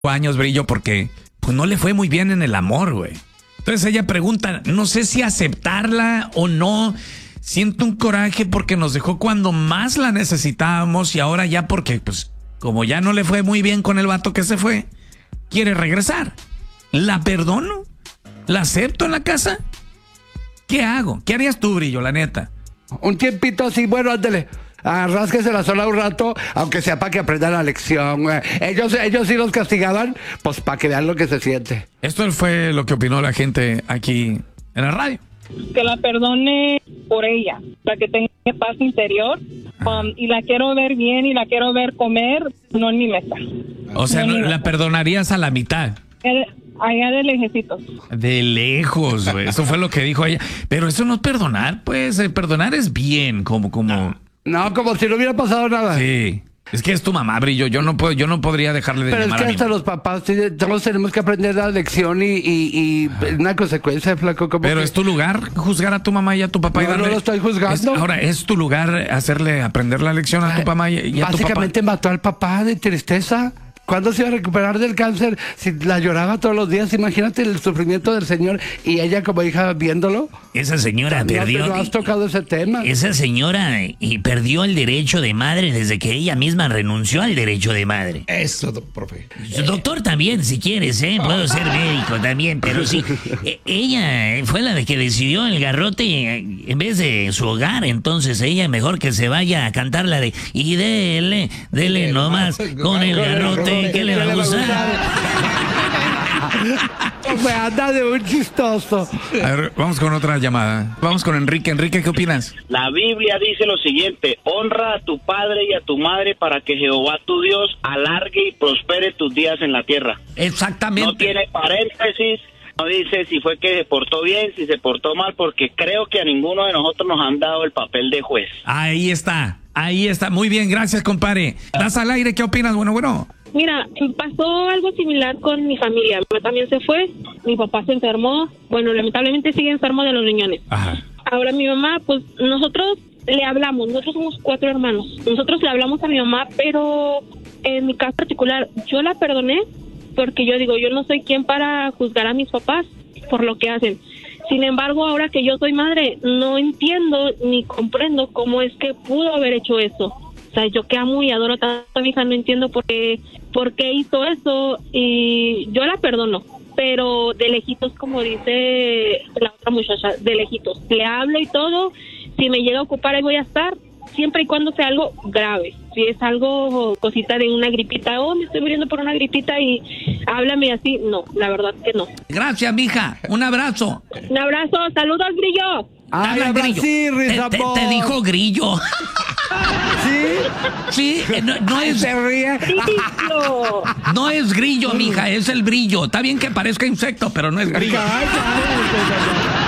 años, Brillo, porque pues no le fue muy bien en el amor, güey. Entonces ella pregunta, no sé si aceptarla o no. Siento un coraje porque nos dejó cuando más la necesitábamos y ahora ya porque, pues, como ya no le fue muy bien con el vato que se fue, quiere regresar. ¿La perdono? ¿La acepto en la casa? ¿Qué hago? ¿Qué harías tú, Brillo, la neta? Un tiempito así, bueno, ándale. Rásquese la sola un rato, aunque sea para que aprenda la lección. Ellos sí los castigaban, pues para que vean lo que se siente. Esto fue lo que opinó la gente aquí en la radio. Que la perdone por ella, para que tenga paz interior. Y la quiero ver bien y la quiero ver comer, no en mi mesa. O sea, no, la perdonarías a la mitad. Allá de lejecitos. De lejos, güey. Eso fue lo que dijo ella. Pero eso no es perdonar, pues. Perdonar es bien, como. No, como si no hubiera pasado nada. Sí. Es que es tu mamá, Brillo. Yo no podría dejarle de Pero llamar a es mi que hasta mamá. los papás todos tenemos que aprender la lección y una consecuencia, flaco. Como Pero que... es tu lugar juzgar a tu mamá y a tu papá. No, no lo estoy juzgando. Ahora, es tu lugar hacerle aprender la lección a tu mamá y a tu papá. Básicamente mató al papá de tristeza. ¿Cuándo se iba a recuperar del cáncer? Si la lloraba todos los días, imagínate el sufrimiento del señor y ella como hija viéndolo. Esa señora perdió. No has tocado ese tema. Esa señora perdió el derecho de madre desde que ella misma renunció al derecho de madre. Eso, profe. Doctor también, si quieres, puedo ser médico también, pero sí. Ella fue la de que decidió el garrote en vez de su hogar, entonces ella mejor que se vaya a cantar la de y dele nomás con el garrote que le va a gustar. Me anda de un chistoso. A ver, vamos con otra llamada. Vamos con Enrique. Enrique, ¿qué opinas? La Biblia dice lo siguiente: honra a tu padre y a tu madre para que Jehová tu Dios alargue y prospere tus días en la tierra. Exactamente. No tiene paréntesis, no dice si fue que se portó bien, si se portó mal, porque creo que a ninguno de nosotros nos han dado el papel de juez. Ahí está. Muy bien, gracias, compadre. ¿Das al aire? ¿Qué opinas? Bueno. Mira, pasó algo similar con mi familia. Mi mamá también se fue, mi papá se enfermó. Bueno, lamentablemente sigue enfermo de los riñones. Ajá. Ahora mi mamá, pues nosotros le hablamos, nosotros somos 4 hermanos. Nosotros le hablamos a mi mamá, pero en mi caso particular, yo la perdoné porque yo digo, yo no soy quien para juzgar a mis papás por lo que hacen. Sin embargo, ahora que yo soy madre, no entiendo ni comprendo cómo es que pudo haber hecho eso. O sea, yo que amo y adoro tanto a mi hija, no entiendo por qué hizo eso, y yo la perdono, pero de lejitos, como dice la otra muchacha, de lejitos. Le hablo y todo, si me llega a ocupar ahí voy a estar, siempre y cuando sea algo grave. Si es algo, cosita de una gripita, me estoy muriendo por una gripita y háblame así, no, la verdad que no. Gracias, mija. Un abrazo. Un abrazo, saludos, Grillo. Ay, ahora Grillo. sí, Rizapó. Te dijo Grillo. ¿Sí? Sí, no es... Se ríe. Grillo. No es grillo, mija, es el brillo. Está bien que parezca insecto, pero no es grillo. Ay, ay,